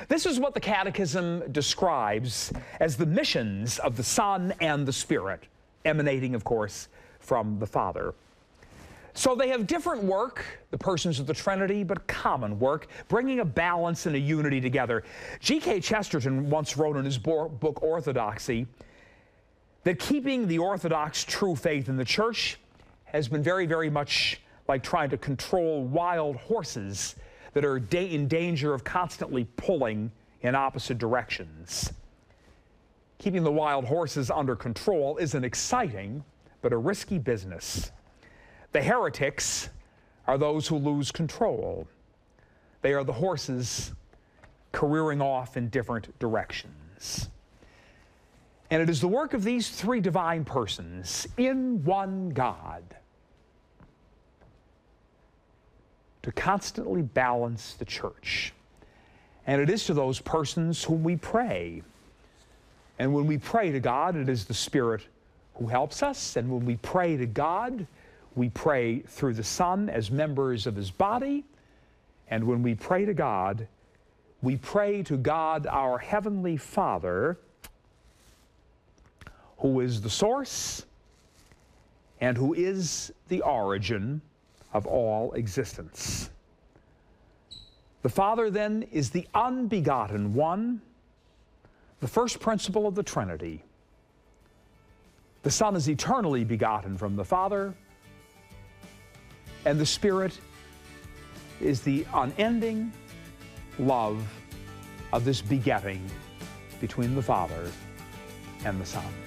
This is what the Catechism describes as the missions of the Son and the Spirit, emanating, of course, from the Father. So they have different work, the persons of the Trinity, but common work, bringing a balance and a unity together. G.K. Chesterton once wrote in his book Orthodoxy that keeping the Orthodox true faith in the Church has been very, very much like trying to control wild horses that are in danger of constantly pulling in opposite directions. Keeping the wild horses under control is an exciting but a risky business. The heretics are those who lose control. They are the horses careering off in different directions. And it is the work of these three divine persons in one God to constantly balance the Church. And it is to those persons whom we pray. And when we pray to God, it is the Spirit who helps us. And when we pray to God, we pray through the Son as members of His body. And when we pray to God our Heavenly Father, who is the source and who is the origin of all existence. The Father, then, is the unbegotten one, the first principle of the Trinity. The Son is eternally begotten from the Father, and the Spirit is the unending love of this begetting between the Father and the Son.